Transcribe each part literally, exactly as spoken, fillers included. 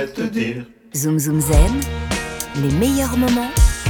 pourrais te dire. Zoom Zoom Zen, les meilleurs moments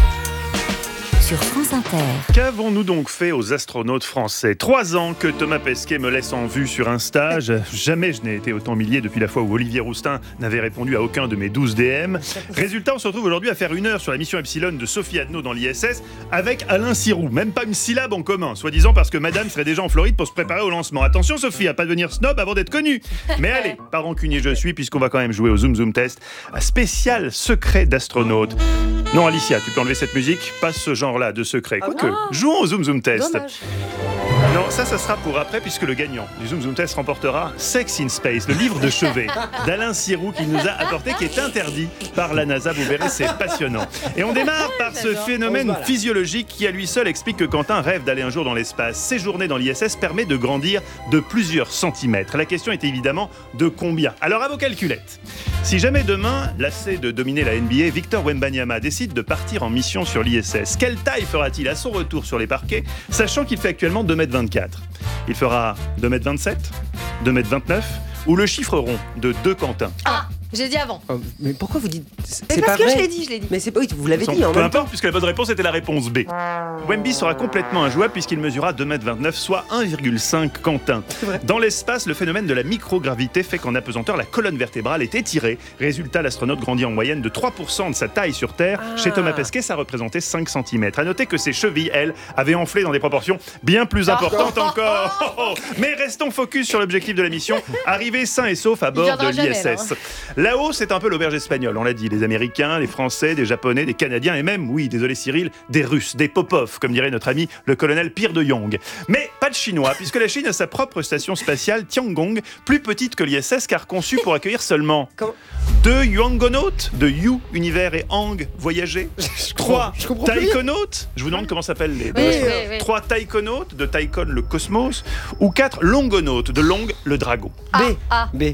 sur France Inter. Qu'avons-nous donc fait aux astronautes français ? Trois ans que Thomas Pesquet me laisse en vue sur Insta. Jamais je n'ai été autant humilié depuis la fois où Olivier Roustin n'avait répondu à aucun de mes douze D M. Résultat, on se retrouve aujourd'hui à faire une heure sur la mission Epsilon de Sophie Adno dans l'I S S avec Alain Sirou. Même pas une syllabe en commun, soi-disant parce que madame serait déjà en Floride pour se préparer au lancement. Attention Sophie, à pas devenir snob avant d'être connue. Mais allez, pas rancunier je suis puisqu'on va quand même jouer au Zoom Zoom Test, un spécial secret d'astronaute. Non Alicia, tu peux enlever cette musique, pas ce genre-là de secret. Quoique, ah jouons au Zoom Zoom Test. Dommage. Non, ça, ça sera pour après, puisque le gagnant du Zoom Zoom Test remportera Sex in Space, le livre de chevet d'Alain Sirou qu'il nous a apporté, qui est interdit par la NASA. Vous verrez, c'est passionnant. Et on démarre par ce phénomène physiologique qui, à lui seul, explique que Quentin rêve d'aller un jour dans l'espace. Séjourner dans l'I S S permet de grandir de plusieurs centimètres. La question est évidemment de combien. Alors, à vos calculettes. Si jamais demain, lassé de dominer la N B A, Victor Wembanyama décide de partir en mission sur l'I S S, quelle taille fera-t-il à son retour sur les parquets, sachant qu'il fait actuellement deux mètres vingt-quatre ? Il fera deux mètres vingt-sept, deux mètres vingt-neuf ou le chiffre rond de deux Quentin ? Ah, j'ai dit avant. Oh, mais pourquoi vous dites c'est Mais pas parce que vrai. je l'ai dit, je l'ai dit. Mais c'est pas oui, vous l'avez dit en Peu même temps. importe, puisque la bonne réponse était la réponse B. Wemby sera complètement injouable puisqu'il mesura deux mètres vingt-neuf, soit un virgule cinq Quentin. Dans l'espace, le phénomène de la microgravité fait qu'en apesanteur, la colonne vertébrale est étirée. Résultat, l'astronaute grandit en moyenne de trois pour cent de sa taille sur Terre. Ah. Chez Thomas Pesquet, ça représentait cinq centimètres. À noter que ses chevilles, elles, avaient enflé dans des proportions bien plus importantes encore. Oh, oh. Mais restons focus sur l'objectif de la mission, arriver sain et sauf à bord de l'I S S. Là-haut, c'est un peu l'auberge espagnole, on l'a dit. Les Américains, les Français, des Japonais, des Canadiens et même, oui, désolé Cyril, des Russes, des Popov, comme dirait notre ami le colonel Pierre de Jong. Mais pas de Chinois, puisque la Chine a sa propre station spatiale Tiangong, plus petite que l'I S S car conçue pour accueillir seulement Comment deux Yuangonautes, de Yu, univers et Ang, voyager. Trois je comprends plus rien. Taïkonautes, je vous demande comment s'appellent les Oui, oui, oui. Trois Taïkonautes, de Taïkon le cosmos, ou quatre Longonautes, de Long le dragon. Ah, B. ah. B.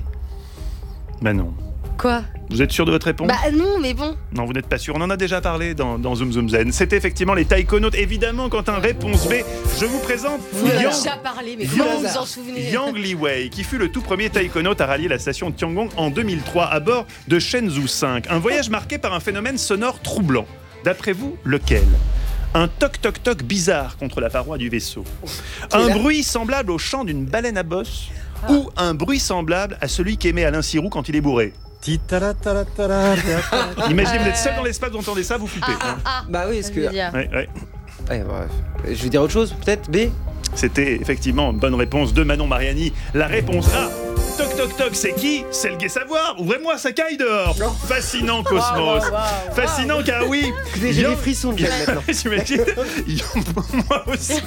Ben non. Quoi ? Vous êtes sûr de votre réponse ? Bah non, mais bon. Non, vous n'êtes pas sûr. On en a déjà parlé dans, dans Zoom Zoom Zen. C'était effectivement les taïkonautes. Évidemment, quand un réponse B, je vous présente Vous en avez Yang, déjà parlé, mais Yang- comment vous en souvenez ? Yang Liwei, qui fut le tout premier taïkonaute à rallier la station de Tiangong en deux mille trois à bord de Shenzhou cinq. Un voyage marqué par un phénomène sonore troublant. D'après vous, lequel ? Un toc-toc-toc bizarre contre la paroi du vaisseau. Un bruit semblable au chant d'une baleine à bosse. Ou un bruit semblable à celui qu'émet Alain Sirou quand il est bourré. Imaginez, vous êtes seul dans l'espace, vous entendez ça, vous flippez. Ah, ah, Bah oui, est-ce ça que veut dire. Ouais, ouais. Ouais, bref. Je vais dire autre chose, peut-être B. C'était effectivement une bonne réponse de Manon Mariani. La réponse A. Toc toc toc, c'est qui ? C'est le gai savoir. Ouvrez-moi sa caille dehors. Non. Fascinant Cosmos. Fascinant car oui. Écoutez, j'ai Yang- des frissons de maintenant. J'imagine. Moi aussi.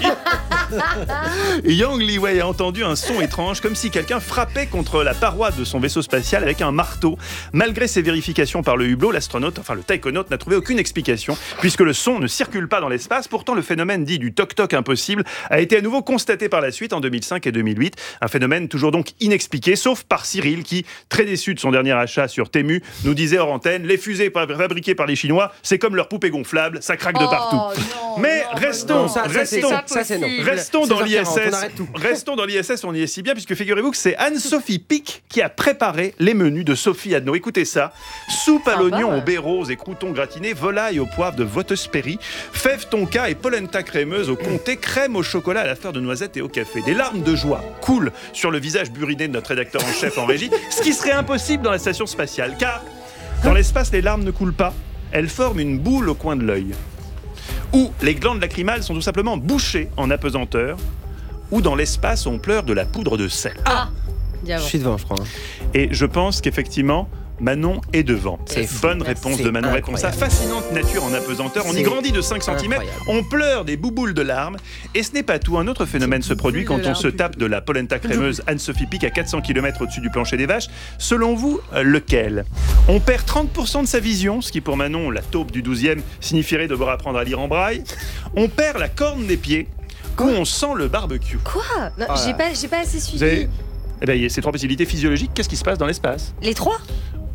Yang Liwei a entendu un son étrange, comme si quelqu'un frappait contre la paroi de son vaisseau spatial avec un marteau. Malgré ses vérifications par le hublot, l'astronaute, enfin le taïkonaute, n'a trouvé aucune explication, puisque le son ne circule pas dans l'espace. Pourtant, le phénomène dit du toc-toc impossible a été à nouveau constaté par la suite en deux mille cinq et deux mille huit. Un phénomène toujours donc inexpliqué, sauf par Cyril, qui, très déçu de son dernier achat sur Temu, nous disait hors antenne, les fusées fabriquées par les Chinois, c'est comme leur poupée gonflable, ça craque de partout. Oh, non, Mais non, restons, Non, ça, ça, c'est- restons, ça, c'est non. restons dans seize heures quarante, l'I S S. on arrête tout. Restons dans l'I S S, on y est si bien, puisque figurez-vous que c'est Anne-Sophie Pic qui a préparé les menus de Sophie Adno. Écoutez ça, soupe à Sympa, l'oignon ouais. au baies roses et croûtons gratinés, volaille au poivre de Votespéry, fève tonka et polenta crémeuse au comté, crème au chocolat à la fleur de noisette et au café. Des larmes de joie coulent sur le visage buriné de notre rédacteur en chef en régie, ce qui serait impossible dans la station spatiale, car dans l'espace, les larmes ne coulent pas, elles forment une boule au coin de l'œil. Ou les glandes lacrymales sont tout simplement bouchées en apesanteur, ou dans l'espace, on pleure de la poudre de sel. Ah, dis Je avant. suis devant, je crois. hein. Et je pense qu'effectivement, Manon est devant. C'est fou. Bonne réponse C'est de Manon. Réponse à incroyable. fascinante nature en apesanteur. On y C'est grandit de cinq centimètres, incroyable. on pleure des bouboules de larmes. Et ce n'est pas tout. Un autre phénomène se produit quand de on se larmes. tape de la polenta crémeuse Anne-Sophie Pic à quatre cents kilomètres au-dessus du plancher des vaches. Selon vous, euh, lequel ? On perd trente pour cent de sa vision, ce qui pour Manon, la taupe du douzième, signifierait devoir apprendre à lire en braille. On perd la corne des pieds, ou on sent le barbecue. Quoi ? Non, Ah j'ai là. pas, j'ai pas assez Vous avez... suivi. Eh bien, il y a ces trois possibilités physiologiques. Qu'est-ce qui se passe dans l'espace ? Les trois ? On les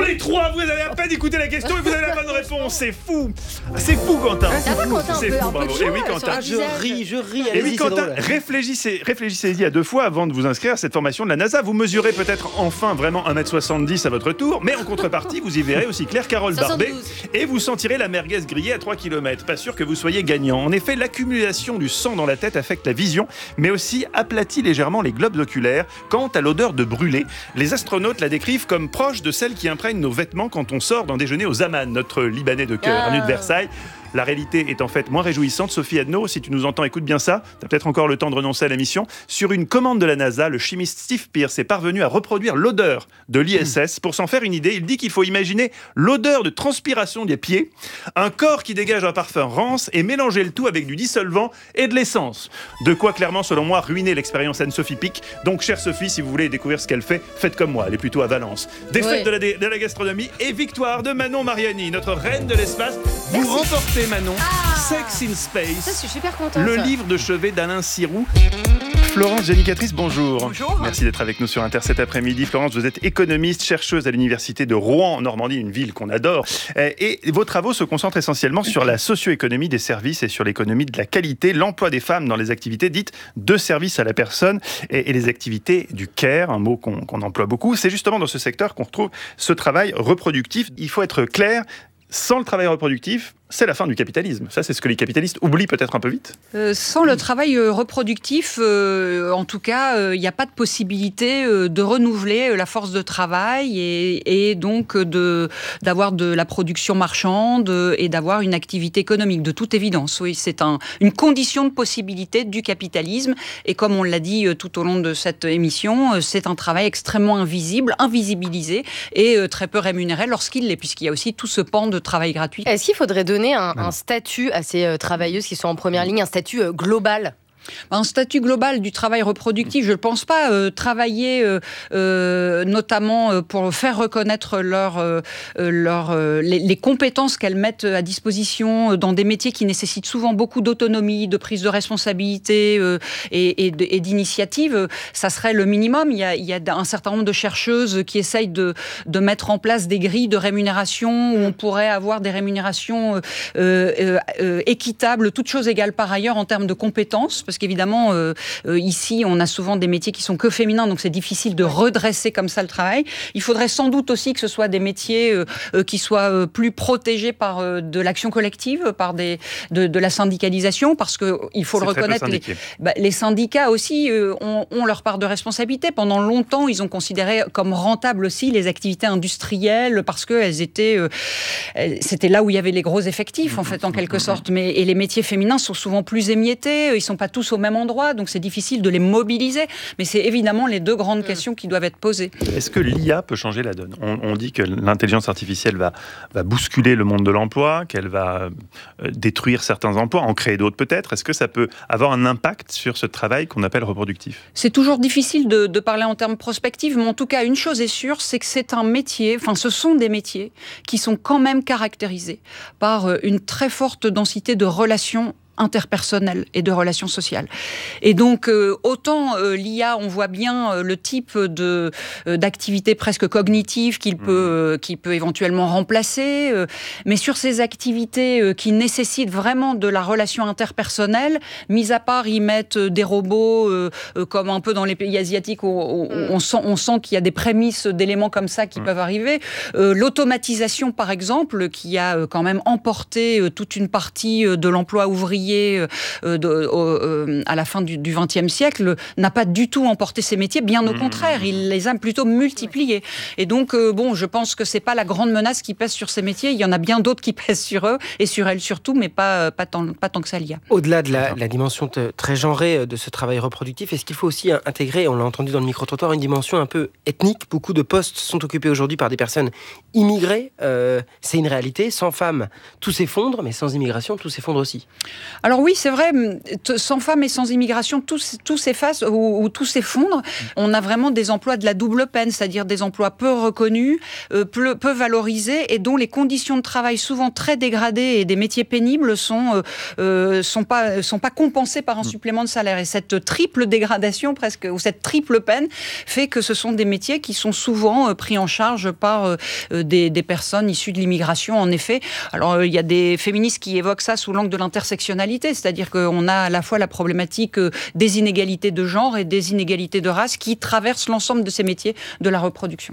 les trois, vous avez à peine écouté la question et vous avez la bonne réponse. C'est fou. C'est fou, Quentin. Ça va, Quentin, un C'est peu- fou, un peu bravo. de Et oui, joie, Quentin. sur Ah, le je visage. ris, je ris, Et oui, allez-y, c'est Quentin, drôle. réfléchissez, réfléchissez-y à deux fois avant de vous inscrire à cette formation de la NASA. Vous mesurez peut-être enfin vraiment un mètre soixante-dix à votre tour, mais en contrepartie, vous y verrez aussi Claire Carole Barbet soixante-douze. et vous sentirez la merguez grillée à trois kilomètres. Pas sûr que vous soyez gagnant. En effet, l'accumulation du sang dans la tête affecte la vision, mais aussi aplatit légèrement les globes oculaires. Quant à l'odeur de brûlé, les astronautes la décrivent comme proche de celle qui imprègne nos vêtements quand on sort d'un déjeuner aux Aman, notre Libanais de cœur, Ah. avenue de Versailles. La réalité est en fait moins réjouissante. Sophie Adno, si tu nous entends, écoute bien ça. Tu as peut-être encore le temps de renoncer à la mission. Sur une commande de la NASA, le chimiste Steve Pierce est parvenu à reproduire l'odeur de l'I S S. Pour s'en faire une idée, il dit qu'il faut imaginer l'odeur de transpiration des pieds, un corps qui dégage un parfum rance et mélanger le tout avec du dissolvant et de l'essence. De quoi clairement, selon moi, ruiner l'expérience Anne-Sophie Pic. Donc, chère Sophie, si vous voulez découvrir ce qu'elle fait, faites comme moi. Elle est plutôt à Valence. Défaite Ouais. de, la, de la gastronomie et victoire de Manon Mariani, notre reine de l'espace. Vous remportez, Manon, Sex in Ça, je Space, suis super contente. le livre de chevet d'Alain Sirou. Florence Génicatrice, bonjour. Bonjour. Merci d'être avec nous sur Inter cet après-midi. Florence, vous êtes économiste, chercheuse à l'université de Rouen, en Normandie, une ville qu'on adore. Euh, Et vos travaux se concentrent essentiellement sur la socio-économie des services et sur l'économie de la qualité, l'emploi des femmes dans les activités dites de service à la personne et, et les activités du care, un mot qu'on qu'on emploie beaucoup. C'est justement dans ce secteur qu'on retrouve ce travail reproductif. Il faut être clair, sans le travail reproductif, c'est la fin du capitalisme. Ça, c'est ce que les capitalistes oublient peut-être un peu vite. Euh, sans le travail euh, reproductif, euh, en tout cas, il euh, n'y a pas de possibilité euh, de renouveler euh, la force de travail et, et donc euh, de, d'avoir de la production marchande euh, et d'avoir une activité économique, de toute évidence. Oui, c'est un, une condition de possibilité du capitalisme. Et comme on l'a dit euh, tout au long de cette émission, euh, c'est un travail extrêmement invisible, invisibilisé et euh, très peu rémunéré lorsqu'il l'est, puisqu'il y a aussi tout ce pan de travail gratuit. Est-ce qu'il faudrait donner un, un statut à ces euh, travailleuses qui sont en première ligne, un statut euh, global ? Un statut global du travail reproductif, je ne pense pas. Euh, travailler euh, euh, notamment euh, pour faire reconnaître leur, euh, leur, euh, les, les compétences qu'elles mettent à disposition dans des métiers qui nécessitent souvent beaucoup d'autonomie, de prise de responsabilité euh, et, et, et d'initiative, ça serait le minimum. Il y, a, il y a un certain nombre de chercheuses qui essayent de, de mettre en place des grilles de rémunération où on pourrait avoir des rémunérations euh, euh, euh, équitables, toutes choses égales par ailleurs en termes de compétences, parce qu'évidemment, euh, euh, ici, on a souvent des métiers qui sont que féminins, donc c'est difficile de redresser comme ça le travail. Il faudrait sans doute aussi que ce soit des métiers euh, euh, qui soient euh, plus protégés par euh, de l'action collective, par des, de, de la syndicalisation, parce qu'il faut le C'est très peu reconnaître, les, syndiqué. bah, les syndicats aussi euh, ont, ont leur part de responsabilité. Pendant longtemps, ils ont considéré comme rentables aussi les activités industrielles, parce qu'elles étaient... Euh, c'était là où il y avait les gros effectifs, en fait, en quelque sorte. Mais, et les métiers féminins sont souvent plus émiettés, ils ne sont pas tous au même endroit, donc c'est difficile de les mobiliser. Mais c'est évidemment les deux grandes questions qui doivent être posées. Est-ce que l'I A peut changer la donne ? on, on dit que l'intelligence artificielle va, va bousculer le monde de l'emploi, qu'elle va euh, détruire certains emplois, en créer d'autres peut-être. Est-ce que ça peut avoir un impact sur ce travail qu'on appelle reproductif ? C'est toujours difficile de, de parler en termes prospectifs, mais en tout cas, une chose est sûre, c'est que c'est un métier, enfin ce sont des métiers qui sont quand même caractérisés par une très forte densité de relations interpersonnelles et de relations sociales. Et donc, euh, autant euh, l'I A, on voit bien euh, le type de, euh, d'activité presque cognitive qu'il peut, euh, qu'il peut éventuellement remplacer, euh, mais sur ces activités euh, qui nécessitent vraiment de la relation interpersonnelle, mis à part, ils mettent des robots, euh, euh, comme un peu dans les pays asiatiques, où, où, où on sent, on sent qu'il y a des prémices d'éléments comme ça qui mmh. peuvent arriver. Euh, l'automatisation, par exemple, qui a euh, quand même emporté euh, toute une partie euh, de l'emploi ouvrier Euh, de, euh, à la fin du vingtième siècle, n'a pas du tout emporté ces métiers, bien au contraire, il les a plutôt multipliés. Et donc, euh, bon, je pense que c'est pas la grande menace qui pèse sur ces métiers, il y en a bien d'autres qui pèsent sur eux, et sur elles surtout, mais pas, pas, tant, pas tant que ça l'I A. Au-delà de la, la dimension t- très genrée de ce travail reproductif, est-ce qu'il faut aussi intégrer, on l'a entendu dans le micro-trottoir, une dimension un peu ethnique ? Beaucoup de postes sont occupés aujourd'hui par des personnes immigrées, euh, c'est une réalité, sans femmes, tout s'effondre, mais sans immigration, tout s'effondre aussi. Alors oui, c'est vrai, sans femmes et sans immigration, tout, tout s'efface ou, ou tout s'effondre. On a vraiment des emplois de la double peine, c'est-à-dire des emplois peu reconnus, euh, peu, peu valorisés et dont les conditions de travail souvent très dégradées et des métiers pénibles sont, euh, euh, sont, pas, sont pas compensés par un supplément de salaire. Et cette triple dégradation presque, ou cette triple peine fait que ce sont des métiers qui sont souvent euh, pris en charge par euh, des, des personnes issues de l'immigration, en effet. Alors, euh, il y a des féministes qui évoquent ça sous l'angle de l'intersectionnalité, c'est-à-dire qu'on a à la fois la problématique des inégalités de genre et des inégalités de race qui traversent l'ensemble de ces métiers de la reproduction.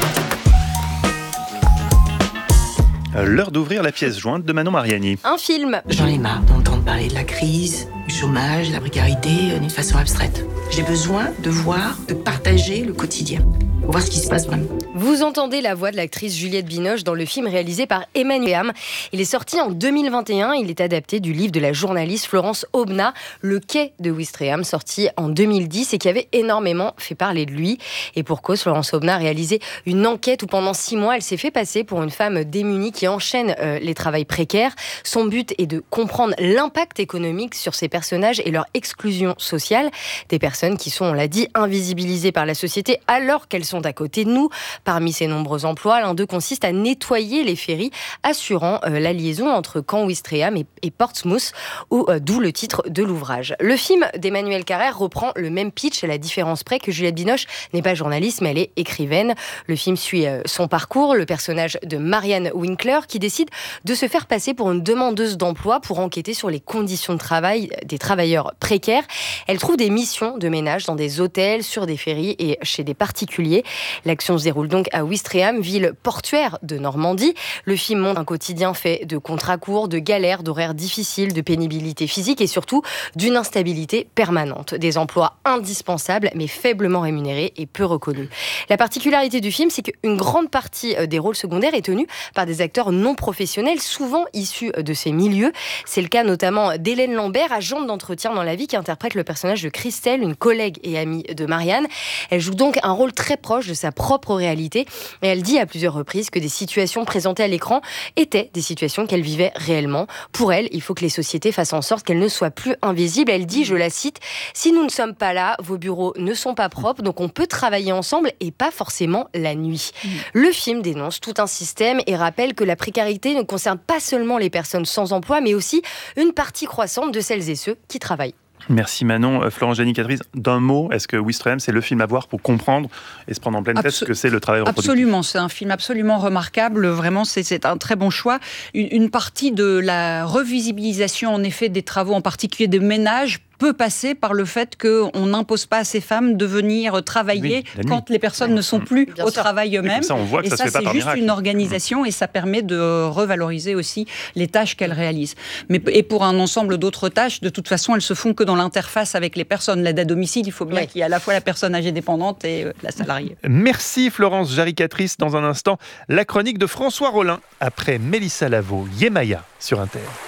L'heure d'ouvrir la pièce jointe de Manon Mariani. Un film. J'en ai marre d'entendre parler de la crise, du chômage, de la précarité euh, d'une façon abstraite. J'ai besoin de voir, de partager le quotidien. Pour voir ce qui se passe vraiment. Vous entendez la voix de l'actrice Juliette Binoche dans le film réalisé par Emmanuel Ham. Il est sorti en deux mille vingt et un. Il est adapté du livre de la journaliste Florence Aubenas, Le quai de Ouistreham, sorti en deux mille dix et qui avait énormément fait parler de lui. Et pour cause, Florence Aubenas a réalisé une enquête où pendant six mois, elle s'est fait passer pour une femme démunie qui enchaîne euh, les travails précaires. Son but est de comprendre l'impact économique sur ces personnages et leur exclusion sociale. Des personnes qui sont, on l'a dit, invisibilisées par la société alors qu'elles sont à côté de nous. Parmi ces nombreux emplois, l'un d'eux consiste à nettoyer les ferries, assurant euh, la liaison entre Caen Ouistreham et, et Portsmouth, où, euh, d'où le titre de l'ouvrage. Le film d'Emmanuel Carrère reprend le même pitch, à la différence près que Juliette Binoche n'est pas journaliste, mais elle est écrivaine. Le film suit euh, son parcours, le personnage de Marianne Winkler, qui décide de se faire passer pour une demandeuse d'emploi pour enquêter sur les conditions de travail des travailleurs précaires. Elle trouve des missions de ménage dans des hôtels, sur des ferries et chez des particuliers. L'action se déroule donc à Ouistreham, ville portuaire de Normandie. Le film montre un quotidien fait de contrats courts, de galères, d'horaires difficiles, de pénibilité physique et surtout d'une instabilité permanente. Des emplois indispensables mais faiblement rémunérés et peu reconnus. La particularité du film, c'est qu'une grande partie des rôles secondaires est tenue par des acteurs non professionnels, souvent issus de ces milieux. C'est le cas notamment d'Hélène Lambert, agente d'entretien dans la vie, qui interprète le personnage de Christelle, une collègue et amie de Marianne. Elle joue donc un rôle très proche de sa propre réalité et elle dit à plusieurs reprises que des situations présentées à l'écran étaient des situations qu'elle vivait réellement. Pour elle, il faut que les sociétés fassent en sorte qu'elles ne soient plus invisibles. Elle dit, je la cite, « Si nous ne sommes pas là, vos bureaux ne sont pas propres, donc on peut travailler ensemble et pas forcément la nuit. Mmh. » Le film dénonce tout un système et rappelle que la précarité ne concerne pas seulement les personnes sans emploi, mais aussi une partie croissante de celles et ceux qui travaillent. Merci Manon. Florence Gianni-Catrice, d'un mot, est-ce que Ouistreham, c'est le film à voir pour comprendre et se prendre en pleine tête Absol- ce que c'est le travail reproductif ? Absolument, c'est un film absolument remarquable. Vraiment, c'est, c'est un très bon choix. Une, une partie de la revisibilisation, en effet, des travaux, en particulier de ménage, peut passer par le fait qu'on n'impose pas à ces femmes de venir travailler oui, quand les personnes ne sont plus Bien au sûr. travail eux-mêmes. Et ça, on voit que et ça, ça, se fait pas c'est par juste miracle. une organisation et ça permet de revaloriser aussi les tâches qu'elles réalisent. Mais, et pour un ensemble d'autres tâches, de toute façon, elles se font que dans l'interface avec les personnes. L'aide à domicile, il faut bien oui. qu'il y ait à la fois la personne âgée dépendante et euh, la salariée. Merci Florence Jarry-Catrice. Dans un instant, la chronique de François Rollin après Mélissa Lavo, Yemaya sur Inter.